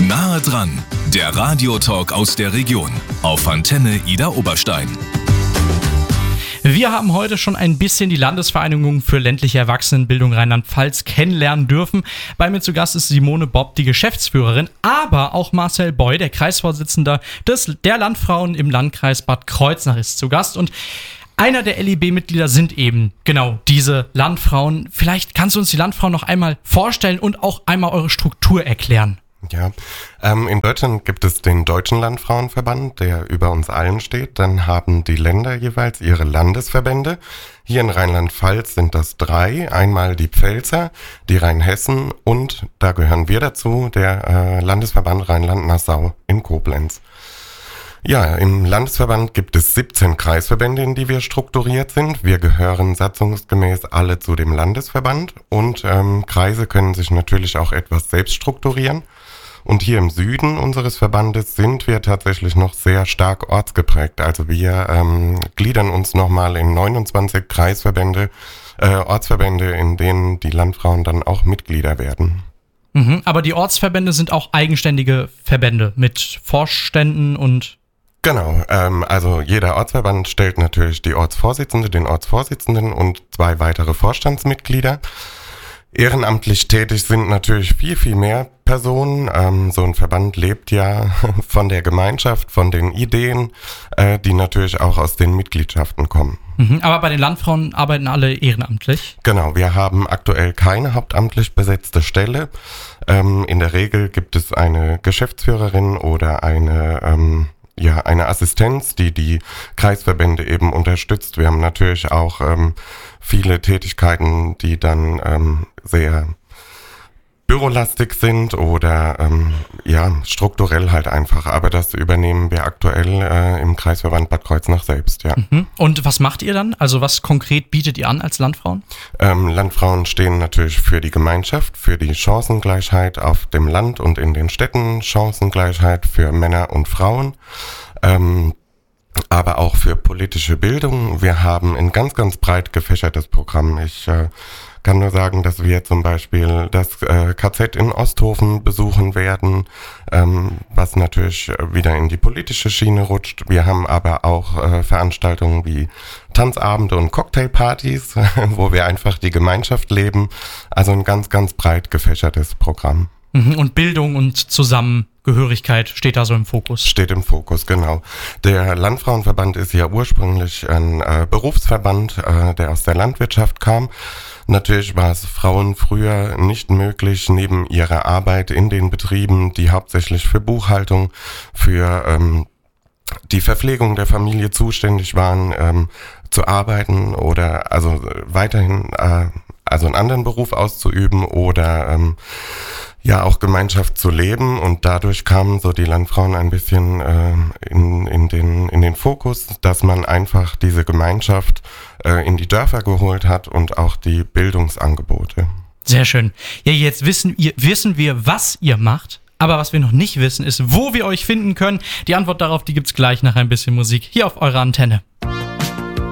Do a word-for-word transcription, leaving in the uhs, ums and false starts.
Nahe dran, der Radiotalk aus der Region auf Antenne Idar Oberstein. Wir haben heute schon ein bisschen die Landesvereinigung für ländliche Erwachsenenbildung Rheinland-Pfalz kennenlernen dürfen. Bei mir zu Gast ist Simone Bopp, die Geschäftsführerin, aber auch Marcel Boy, der Kreisvorsitzender des, der Landfrauen im Landkreis Bad Kreuznach, ist zu Gast. Und einer der L I B-Mitglieder sind eben genau diese Landfrauen. Vielleicht kannst du uns die Landfrauen noch einmal vorstellen und auch einmal eure Struktur erklären. Ja, ähm, in Deutschland gibt es den Deutschen Landfrauenverband, der über uns allen steht. Dann haben die Länder jeweils ihre Landesverbände. Hier in Rheinland-Pfalz sind das drei. Einmal die Pfälzer, die Rheinhessen und, da gehören wir dazu, der äh, Landesverband Rheinland-Nassau in Koblenz. Ja, im Landesverband gibt es siebzehn Kreisverbände, in die wir strukturiert sind. Wir gehören satzungsgemäß alle zu dem Landesverband und ähm, Kreise können sich natürlich auch etwas selbst strukturieren. Und hier im Süden unseres Verbandes sind wir tatsächlich noch sehr stark ortsgeprägt. Also wir ähm, gliedern uns nochmal in neunundzwanzig Kreisverbände, äh, Ortsverbände, in denen die Landfrauen dann auch Mitglieder werden. Mhm, aber die Ortsverbände sind auch eigenständige Verbände mit Vorständen und... Genau, ähm, also jeder Ortsverband stellt natürlich die Ortsvorsitzende, den Ortsvorsitzenden und zwei weitere Vorstandsmitglieder. Ehrenamtlich tätig sind natürlich viel, viel mehr Personen. Ähm, so ein Verband lebt ja von der Gemeinschaft, von den Ideen, äh, die natürlich auch aus den Mitgliedschaften kommen. Mhm, aber bei den Landfrauen arbeiten alle ehrenamtlich? Genau, wir haben aktuell keine hauptamtlich besetzte Stelle. Ähm, in der Regel gibt es eine Geschäftsführerin oder eine... Ähm, Ja, eine Assistenz, die die Kreisverbände eben unterstützt. Wir haben natürlich auch ähm, viele Tätigkeiten, die dann ähm, sehr bürolastig sind oder ähm, ja strukturell halt einfach. Aber das übernehmen wir aktuell äh, im Kreisverband Bad Kreuznach selbst, ja. Mhm. Und was macht ihr dann? Also was konkret bietet ihr an als Landfrauen? Ähm, Landfrauen stehen natürlich für die Gemeinschaft, für die Chancengleichheit auf dem Land und in den Städten, Chancengleichheit für Männer und Frauen. Ähm, aber auch für politische Bildung. Wir haben ein ganz, ganz breit gefächertes Programm. Ich äh, kann nur sagen, dass wir zum Beispiel das äh, K Z in Osthofen besuchen werden, ähm, was natürlich wieder in die politische Schiene rutscht. Wir haben aber auch äh, Veranstaltungen wie Tanzabende und Cocktailpartys, wo wir einfach die Gemeinschaft leben. Also ein ganz, ganz breit gefächertes Programm. Und Bildung und Zusammengehörigkeit steht da so im Fokus. Steht im Fokus, genau. Der Landfrauenverband ist ja ursprünglich ein äh, Berufsverband, äh, der aus der Landwirtschaft kam. Natürlich war es Frauen früher nicht möglich, neben ihrer Arbeit in den Betrieben, die hauptsächlich für Buchhaltung, für ähm, die Verpflegung der Familie zuständig waren, ähm, zu arbeiten oder also weiterhin äh, also einen anderen Beruf auszuüben oder ähm, ja auch Gemeinschaft zu leben, und dadurch kamen so die Landfrauen ein bisschen äh, in, in, den, in den Fokus, dass man einfach diese Gemeinschaft äh, in die Dörfer geholt hat und auch die Bildungsangebote. Sehr schön. Ja, jetzt wissen, ihr, wissen wir, was ihr macht, aber was wir noch nicht wissen, ist, wo wir euch finden können. Die Antwort darauf, die gibt's gleich nach ein bisschen Musik hier auf eurer Antenne.